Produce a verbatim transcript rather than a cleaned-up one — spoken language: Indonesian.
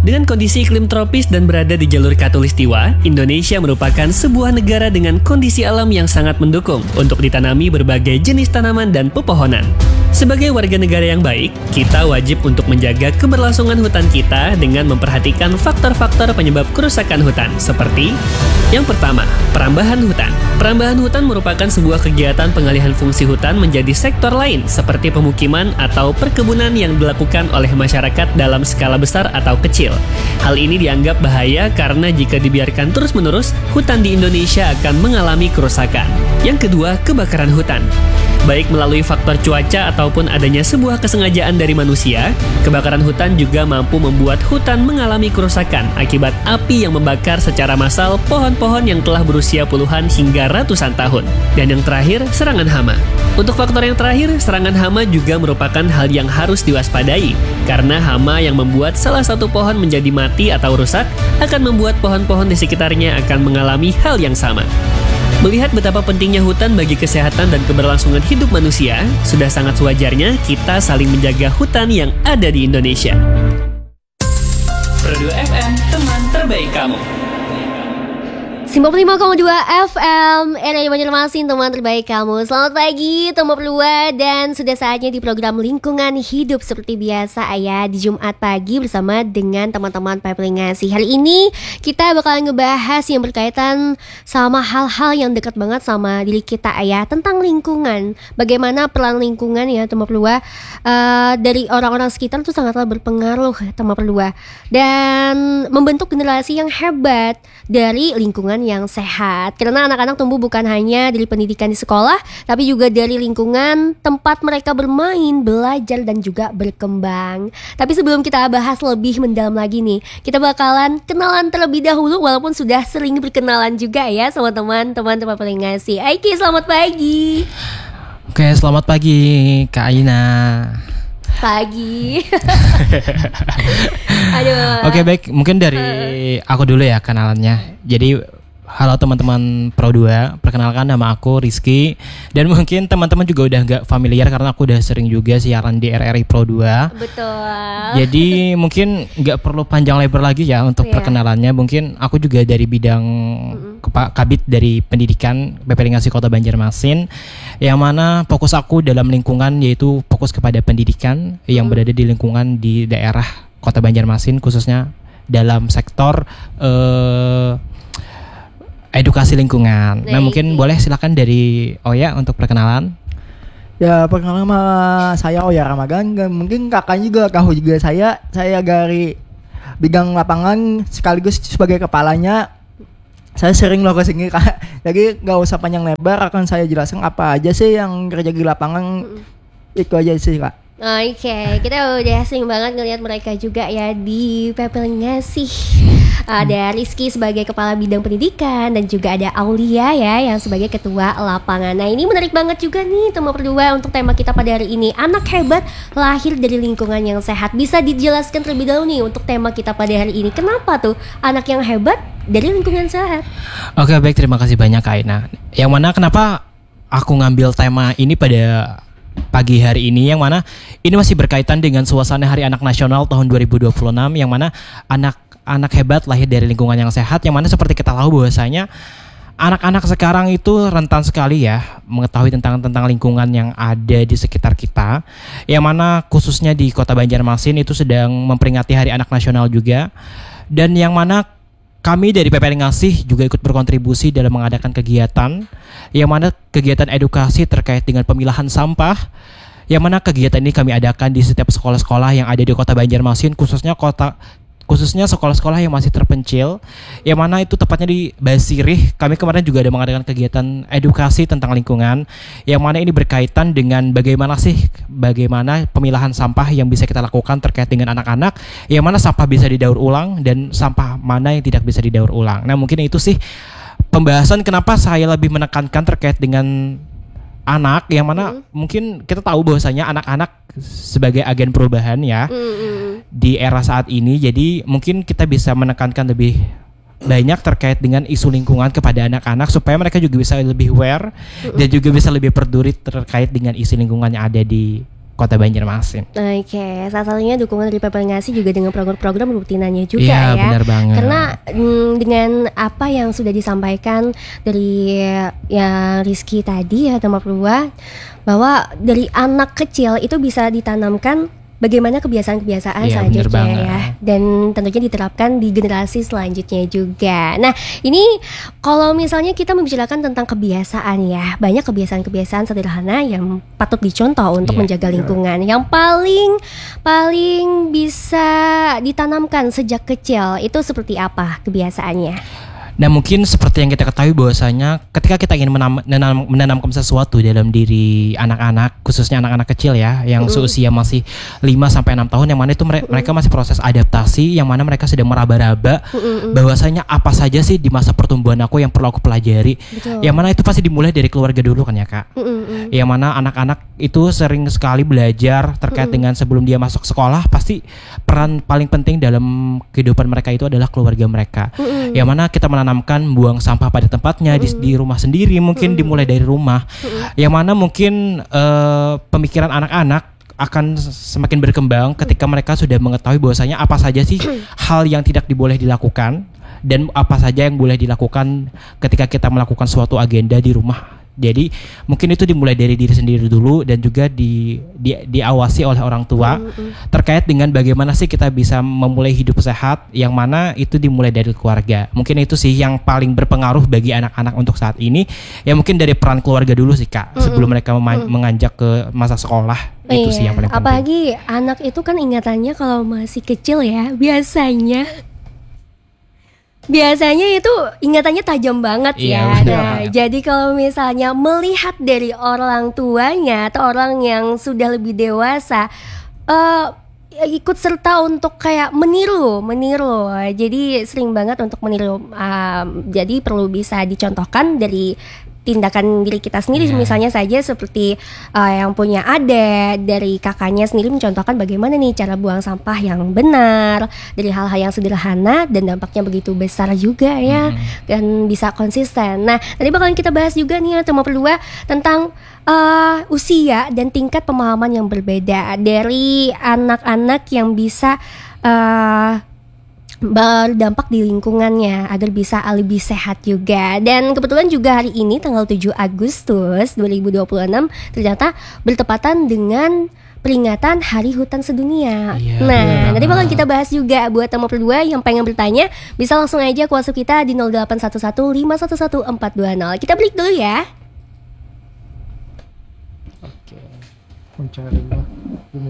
Dengan kondisi iklim tropis dan berada di jalur khatulistiwa, Indonesia merupakan sebuah negara dengan kondisi alam yang sangat mendukung untuk ditanami berbagai jenis tanaman dan pepohonan. Sebagai warga negara yang baik, kita wajib untuk menjaga keberlangsungan hutan kita dengan memperhatikan faktor-faktor penyebab kerusakan hutan, seperti yang pertama, perambahan hutan. Perambahan hutan merupakan sebuah kegiatan pengalihan fungsi hutan menjadi sektor lain, seperti pemukiman atau perkebunan yang dilakukan oleh masyarakat dalam skala besar atau kecil. Hal ini dianggap bahaya karena jika dibiarkan terus-menerus, hutan di Indonesia akan mengalami kerusakan. Yang kedua, kebakaran hutan. Baik melalui faktor cuaca ataupun adanya sebuah kesengajaan dari manusia, kebakaran hutan juga mampu membuat hutan mengalami kerusakan akibat api yang membakar secara massal pohon-pohon yang telah berusia puluhan hingga ratusan tahun. Dan yang terakhir, serangan hama. Untuk faktor yang terakhir, serangan hama juga merupakan hal yang harus diwaspadai, karena hama yang membuat salah satu pohon menjadi mati atau rusak akan membuat pohon-pohon di sekitarnya akan mengalami hal yang sama. Melihat betapa pentingnya hutan bagi kesehatan dan keberlangsungan hidup manusia, sudah sangat sewajarnya kita saling menjaga hutan yang ada di Indonesia. Produk F M, teman terbaik kamu. sembilan puluh lima koma dua F M, R R I Banjarmasin, teman terbaik kamu. Selamat pagi, teman berdua, dan sudah saatnya di program Lingkungan Hidup seperti biasa ya, di Jumat pagi bersama dengan teman-teman P P L Ngasih. Hari ini kita bakalan ngebahas yang berkaitan sama hal-hal yang dekat banget sama diri kita ya, tentang lingkungan. Bagaimana peran lingkungan ya, teman berdua, uh, dari orang-orang sekitar itu sangatlah berpengaruh, teman berdua, dan membentuk generasi yang hebat dari lingkungan yang sehat. Karena anak-anak tumbuh bukan hanya dari pendidikan di sekolah, tapi juga dari lingkungan tempat mereka bermain, belajar, dan juga berkembang. Tapi sebelum kita bahas lebih mendalam lagi nih, kita bakalan kenalan terlebih dahulu, walaupun sudah sering berkenalan juga ya sama teman-teman tempat paling ngasih. Aiki, selamat pagi. Oke, selamat pagi Kak Aina. Pagi. Aduh. Oke, baik, mungkin dari aku dulu ya kenalannya. Jadi halo teman-teman Pro dua, perkenalkan nama aku Rizky. Dan mungkin teman-teman juga udah gak familiar karena aku udah sering juga siaran di R R I Pro dua. Betul. Jadi mungkin gak perlu panjang lebar lagi ya untuk yeah. perkenalannya. Mungkin aku juga dari bidang mm-hmm. kepa- kabit dari pendidikan P P L Ngasih Kota Banjarmasin, yang mana fokus aku dalam lingkungan yaitu fokus kepada pendidikan mm-hmm. yang berada di lingkungan di daerah Kota Banjarmasin, khususnya dalam sektor uh, edukasi lingkungan. Nah, mungkin boleh silakan dari Oya untuk perkenalan. Ya, perkenalan sama saya Oya Ramadan. Mungkin kakaknya juga tahu juga saya. Saya dari bidang lapangan sekaligus sebagai kepalanya. Saya sering loh ke sini, Kak. Jadi nggak usah panjang lebar, akan saya jelaskan apa aja sih yang kerja di lapangan. Itu aja sih, Kak. Oke, okay, kita udah sering banget ngelihat mereka juga ya di P P L Ngasih. Ada Rizky sebagai kepala bidang pendidikan, dan juga ada Aulia ya yang sebagai ketua lapangan. Nah, ini menarik banget juga nih teman berdua untuk tema kita pada hari ini. Anak hebat lahir dari lingkungan yang sehat. Bisa dijelaskan terlebih dahulu nih untuk tema kita pada hari ini. Kenapa tuh anak yang hebat dari lingkungan sehat? Oke, baik, terima kasih banyak Kak Aina. Yang mana kenapa aku ngambil tema ini pada pagi hari ini, yang mana ini masih berkaitan dengan suasana Hari Anak Nasional tahun dua ribu dua puluh enam, yang mana anak anak hebat lahir dari lingkungan yang sehat, yang mana seperti kita tahu bahwasanya anak-anak sekarang itu rentan sekali ya mengetahui tentang tentang lingkungan yang ada di sekitar kita, yang mana khususnya di Kota Banjarmasin itu sedang memperingati Hari Anak Nasional juga, dan yang mana kami dari P P L Ngasih juga ikut berkontribusi dalam mengadakan kegiatan, yang mana kegiatan edukasi terkait dengan pemilahan sampah, yang mana kegiatan ini kami adakan di setiap sekolah-sekolah yang ada di Kota Banjarmasin, khususnya kota khususnya sekolah-sekolah yang masih terpencil, yang mana itu tepatnya di Basirih. Kami kemarin juga ada mengadakan kegiatan edukasi tentang lingkungan, yang mana ini berkaitan dengan bagaimana sih bagaimana pemilahan sampah yang bisa kita lakukan terkait dengan anak-anak, yang mana sampah bisa didaur ulang dan sampah mana yang tidak bisa didaur ulang. Nah, mungkin itu sih pembahasan kenapa saya lebih menekankan terkait dengan anak, yang mana mm. mungkin kita tahu bahwasanya anak-anak sebagai agen perubahan ya mm. di era saat ini. Jadi mungkin kita bisa menekankan lebih banyak terkait dengan isu lingkungan kepada anak-anak supaya mereka juga bisa lebih aware mm. dan juga bisa lebih peduli terkait dengan isu lingkungan yang ada di Kota Banjarmasin. Oke, salah satunya dukungan dari P P L Ngasih juga dengan program-program rutinannya juga Iya, ya. benar banget. Karena mm, dengan apa yang sudah disampaikan dari ya Rizky tadi ya teman Perua, bahwa dari anak kecil itu bisa ditanamkan bagaimana kebiasaan-kebiasaan Iya, selanjutnya benar banget. ya, dan tentunya diterapkan di generasi selanjutnya juga. Nah, ini kalau misalnya kita membicarakan tentang kebiasaan ya, banyak kebiasaan-kebiasaan sederhana yang patut dicontoh untuk Iya. menjaga lingkungan. Yang paling paling bisa ditanamkan sejak kecil itu seperti apa kebiasaannya? Nah mungkin seperti yang kita ketahui bahwasanya ketika kita ingin menam, menanam, menanamkan sesuatu dalam diri anak-anak, khususnya anak-anak kecil ya, yang Mm-mm. seusia masih lima sampai enam tahun, yang mana itu mere- mereka masih proses adaptasi, yang mana mereka sedang meraba-raba Mm-mm. bahwasanya apa saja sih di masa pertumbuhan aku yang perlu aku pelajari. Betul. Yang mana itu pasti dimulai dari keluarga dulu kan ya Kak. Mm-mm. Yang mana anak-anak itu sering sekali belajar terkait Mm-mm. dengan sebelum dia masuk sekolah, pasti peran paling penting dalam kehidupan mereka itu adalah keluarga mereka. Mm-mm. Yang mana kita menanamkan buang sampah pada tempatnya di, di rumah sendiri, mungkin dimulai dari rumah. Yang mana mungkin eh, pemikiran anak-anak akan semakin berkembang ketika mereka sudah mengetahui bahwasanya apa saja sih hal yang tidak diboleh dilakukan dan apa saja yang boleh dilakukan ketika kita melakukan suatu agenda di rumah. Jadi mungkin itu dimulai dari diri sendiri dulu dan juga di, di diawasi oleh orang tua terkait dengan bagaimana sih kita bisa memulai hidup sehat, yang mana itu dimulai dari keluarga. Mungkin itu sih yang paling berpengaruh bagi anak-anak untuk saat ini. Ya mungkin dari peran keluarga dulu sih Kak, sebelum mereka mema- menganjak ke masa sekolah. Itu sih yang paling penting. Apalagi anak itu kan ingatannya kalau masih kecil ya, biasanya Biasanya itu ingatannya tajam banget Iya, ya. benar Nah, banget. jadi kalau misalnya melihat dari orang tuanya atau orang yang sudah lebih dewasa, eh ikut serta untuk kayak meniru, meniru. Jadi sering banget untuk meniru. Um, jadi perlu bisa dicontohkan dari tindakan diri kita sendiri, Iya. misalnya saja seperti uh, yang punya adik dari kakaknya sendiri mencontohkan bagaimana nih cara buang sampah yang benar dari hal-hal yang sederhana dan dampaknya begitu besar juga ya, dan bisa konsisten. Nah, tadi bakalan kita bahas juga nih ya teman berdua tentang uh, usia dan tingkat pemahaman yang berbeda dari anak-anak yang bisa uh, berdampak di lingkungannya agar bisa lebih sehat juga. Dan kebetulan juga hari ini tanggal tujuh Agustus dua ribu dua puluh enam ternyata bertepatan dengan peringatan Hari Hutan Sedunia. Iya, Nah, benar. nanti bakal kita bahas juga buat tamu berdua yang pengen bertanya bisa langsung aja ke WhatsApp kita di nol delapan satu satu lima satu satu empat dua nol. Kita break dulu ya. Mencari